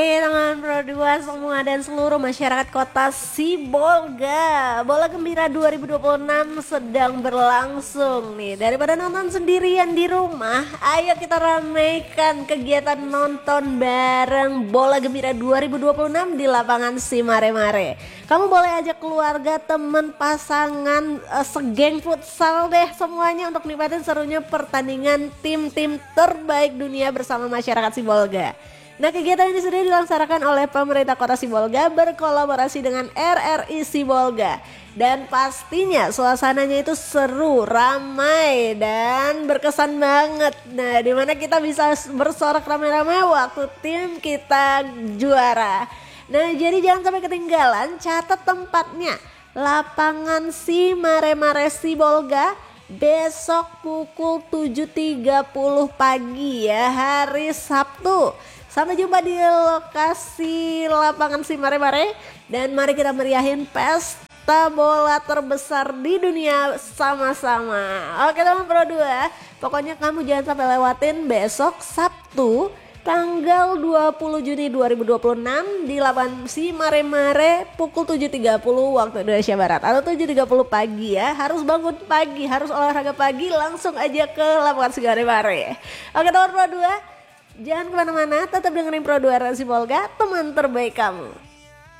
Teman Pro 2 semua dan seluruh masyarakat kota Sibolga, Bola Gembira 2026 sedang berlangsung nih. Daripada nonton sendirian di rumah, ayo kita ramaikan kegiatan nonton bareng Bola Gembira 2026 di lapangan Simaremare. Kamu boleh ajak keluarga, teman, pasangan, segeng futsal deh semuanya untuk nikmatin serunya pertandingan tim-tim terbaik dunia bersama masyarakat Sibolga. Nah, kegiatan ini sudah dilaksanakan oleh pemerintah kota Sibolga berkolaborasi dengan RRI Sibolga. Dan pastinya suasananya itu seru, ramai dan berkesan banget. Nah, dimana kita bisa bersorak ramai-ramai waktu tim kita juara. Nah, jadi jangan sampai ketinggalan, catat tempatnya. Lapangan Simaremare Sibolga besok pukul 7.30 pagi ya, hari Sabtu. Sampai jumpa di lokasi lapangan Simaremare dan mari kita meriahin pesta bola terbesar di dunia sama-sama. Oke teman Pro 2, pokoknya kamu jangan sampai lewatin besok Sabtu tanggal 20 Juni 2026 di lapangan Simaremare pukul 7.30 waktu Indonesia Barat atau 7.30 pagi ya. Harus bangun pagi, harus olahraga pagi, langsung aja ke lapangan Simaremare. Oke teman Pro 2, jangan kemana-mana, tetap dengerin Pro 2 Sibolga, teman terbaik kamu.